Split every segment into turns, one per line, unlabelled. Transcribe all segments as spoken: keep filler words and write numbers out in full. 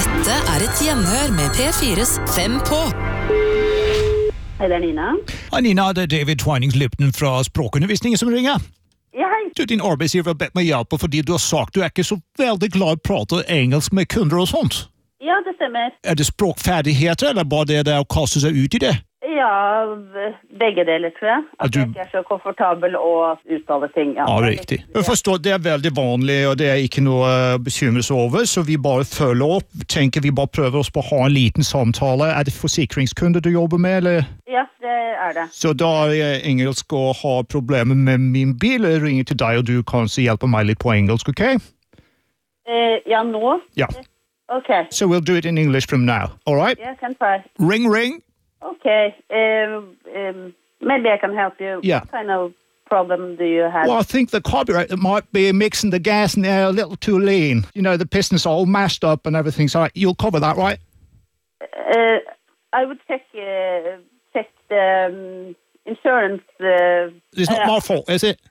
Dette er et gjenhør med P fires Fem på.
Hei, det er Nina.
Hei Nina, det er David Twiningslipton fra språkundervisningen som ringer.
Ja, hei.
Du, din arbeidsgiver har bedt meg hjelpe fordi du har sagt du er ikke så veldig glad i å prate engelsk med kunder og sånt.
Ja, det stemmer.
Er det språkferdigheter, eller bare det der å kaste seg ut i det?
Ja, begge deler, tror jeg. At
du...
jeg ikke er så komfortabel å uttale ting.
Ja, ja riktig. Jeg forstår, det er veldig vanlig, og det er ikke noe å bekymre seg over, så vi bare følger opp. Tenker vi bare prøver oss på å ha en liten samtale. Er det forsikringskunder du jobber med, eller?
Ja, det er det.
Så da er jeg engelsk og har problemer med min bil, jeg ringer til deg, og du kan så hjelpe meg litt på engelsk, ok?
Eh, ja, nå?
Ja.
Okay.
So we'll do it in English from now, all right?
Yeah, can try.
Ring, ring.
Okay. Um, um, maybe I can help you.
Yeah.
What kind of problem do you have?
Well, I think the carburetor might be mixing the gas and air a little too lean. You know, the pistons are all mashed up and everything, so you'll cover that, right?
Uh, I would check, uh, check the um, insurance. Uh,
It's not
uh,
my fault, is it?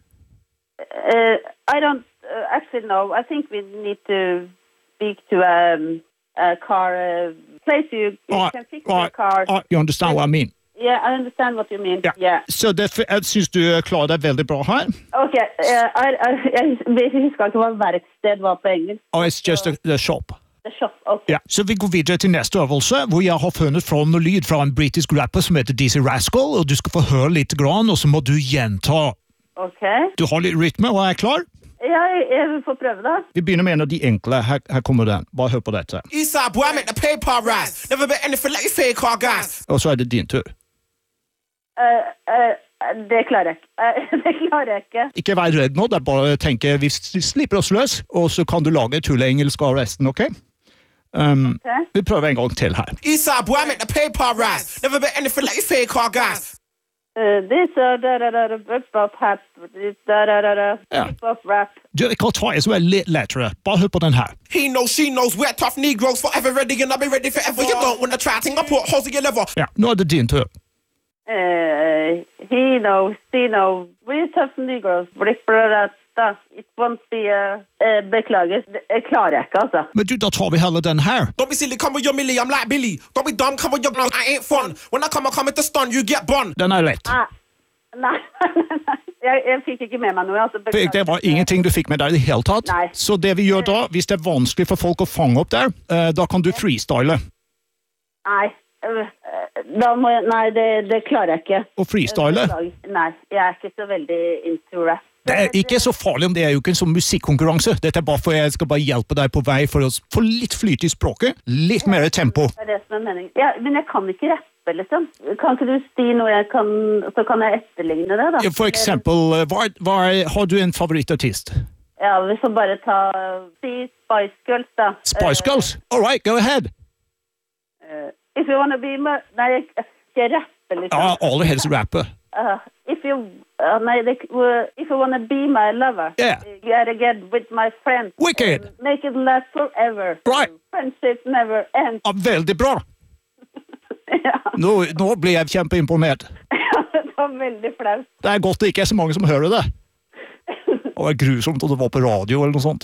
Uh, I don't uh, actually know. I think we need to speak to um, a car uh, place you, you
Right,
can fix
right,
your car.
right. You understand what I mean?
Yeah, I understand what you mean.
Ja.
Yeah.
Så derfor, jeg synes du klarer deg veldig bra her.
Ok, uh, I, I, jeg husker ikke hva verksted var på engelsk.
Oh, it's just a, a shop.
The shop, ok.
Ja. Så vi går videre til neste øvelse, hvor jeg har funnet fram noe lyd fra en britisk rapper som heter D C Rascal, og du skal få høre litt grann, og så må du gjenta.
Ok.
Du har litt rytme, og er klar?
Ja, jeg, jeg får prøve da.
Vi begynner med en av de enkle. Her, her kommer den. Bare hør på dette.
Eastside boy, I make the paper rise. Never been anything like you fake car guys.
Og så er det din tur.
Uh, uh, det klarer jeg ikke. Uh, det klarer jeg ikke.
Ikke vær redd nå, det er bare å tenke, vi slipper oss løs, og så kan du lage tulle-engelsk av resten, ok? Um,
Okay.
Vi prøver en gang til her.
Eastside boy, I make the paper rise. Never been anything like you fake car guys.
Uh, this uh, da da da da hip-hop rap. This da da da da
Ja.
hip-hop rap.
Du, jeg kan ta en som er litt lettere. Bare hør på den her.
He knows, she knows, we're tough Negroes, forever ready and I'll be ready forever. You don't wanna try, think I put holes in your liver.
Ja, nå er det din tur.
Uh, he knows, she knows. We're tough Negroes. Blipperata. It won't be a... Uh, beklager. Det klarer jeg ikke, altså.
Men du, da tar vi heller den her.
Don't be silly, come with your millie, I'm like Billy. Don't be dumb, come with your glove, I ain't fun. When I come, I come at the stun, you get bun.
Den er lett.
Ah, nei, nei, nei. Jeg, jeg fikk ikke med meg noe, altså. Beklager.
Det var ingenting du fikk med deg i det hele tatt.
Nei.
Så det vi gjør da, hvis det er vanskelig for folk å fange opp der, uh, da kan du freestyle.
Nei. Uh, da må jeg... Nei, det, det klarer jeg ikke.
Og freestyle?
Nei, jeg er ikke så veldig into rap.
Det er ikke så farlig om det er jo ikke en sånn musikkonkurranse. Dette er bare for jeg skal bare hjelpe deg på vei for å få litt flyt i språket, litt mer tempo.
Det er det som er meningen. Ja, men jeg kan ikke rappe, liksom. Kan ikke du si noe jeg kan, så kan jeg etterligne det, da?
For eksempel, hva, hva, har du en favorittartist?
Ja, vi får bare ta, si Spice Girls, da.
Spice Girls? All right, go ahead.
Uh, if you wanna be my... Nei, jeg skal jeg rappe, liksom.
Ja, aller helst rappe.
Uh, if you... Uh, nei, det, uh, if you wanna be my lover,
Yeah.
you gotta get with my friends.
Wicked.
Uh, make it last forever.
Right.
Friendship never ends.
Ja, veldig bra.
Ja,
Nå, nå blir jeg kjempeimponert.
det var veldig flaut.
Det er godt det ikke er så mange som hører det. Og det er grusomt om det var på radio eller noe sånt.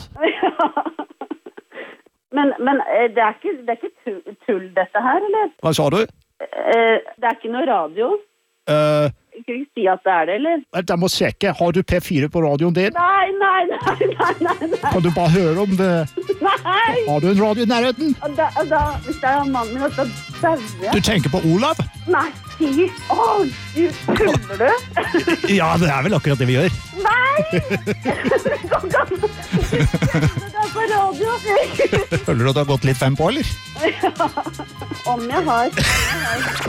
Men, men eh, det er ikke, det er ikke tull, tull dette her, eller?
Hva sa du?
Eh, Det er ikke noe radio.
Uh,
Jeg kan ikke si at det er det, eller?
jeg må sjekke. Har du P fire på radioen din?
Nei, nei, nei, nei, nei, nei.
Kan du bare høre om det?
Nei!
Har du en radio i nærheten?
Og da, og da, hvis det er mannen min, så dauer jeg.
Du tenker på Olav?
Nei, fy! Åh, du tuller du?
Ja, det er vel akkurat det vi gjør.
Nei! Det går ikke an. Det er på radio.
Føler du at det har gått litt fem på, eller?
Om jeg har.